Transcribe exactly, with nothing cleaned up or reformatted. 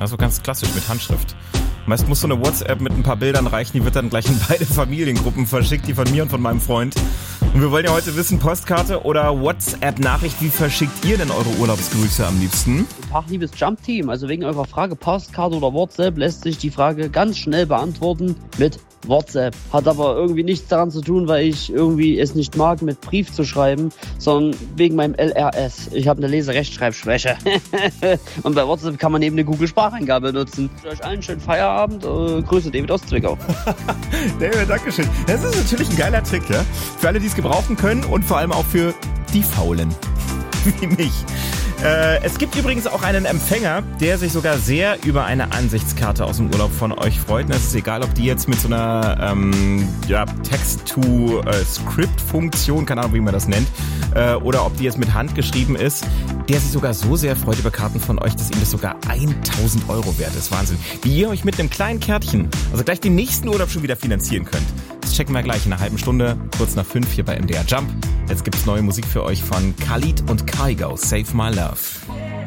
Also ganz klassisch mit Handschrift. Meist muss so eine WhatsApp mit ein paar Bildern reichen, die wird dann gleich in beide Familiengruppen verschickt, die von mir und von meinem Freund. Und wir wollen ja heute wissen, Postkarte oder WhatsApp-Nachricht, wie verschickt ihr denn eure Urlaubsgrüße am liebsten? Tag, liebes Jump-Team. Also wegen eurer Frage Postkarte oder WhatsApp lässt sich die Frage ganz schnell beantworten mit WhatsApp. Hat aber irgendwie nichts daran zu tun, weil ich irgendwie es nicht mag, mit Brief zu schreiben, sondern wegen meinem L R S. Ich habe eine Lese-Rechtschreibschwäche. Und bei WhatsApp kann man eben eine Google-Spracheingabe nutzen. Ich wünsche euch allen schönen Feierabend. Äh, Grüße, David aus Zwickau. David, dankeschön. Das ist natürlich ein geiler Trick, ja? Für alle, die es gebrauchen können und vor allem auch für die Faulen. Wie mich. Äh, es gibt übrigens auch einen Empfänger, der sich sogar sehr über eine Ansichtskarte aus dem Urlaub von euch freut. Und es ist egal, ob die jetzt mit so einer ähm, ja, Text-to-Script-Funktion, keine Ahnung, wie man das nennt, äh, oder ob die jetzt mit Hand geschrieben ist, der sich sogar so sehr freut über Karten von euch, dass ihm das sogar tausend Euro wert ist. Wahnsinn. Wie ihr euch mit einem kleinen Kärtchen, also gleich den nächsten Urlaub schon wieder finanzieren könnt. Das checken wir gleich in einer halben Stunde, kurz nach fünf hier bei M D R Jump. Jetzt gibt's neue Musik für euch von Khalid und Kygo, Save My Love.